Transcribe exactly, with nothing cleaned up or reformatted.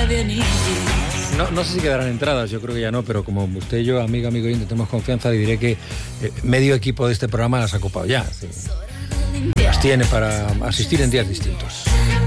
No, no sé si quedarán entradas, yo creo que ya no, pero como usted y yo, amiga, amigo, y tenemos confianza, le diré que eh, medio equipo de este programa las ha copado ya. Sí. Las tiene para asistir en días distintos.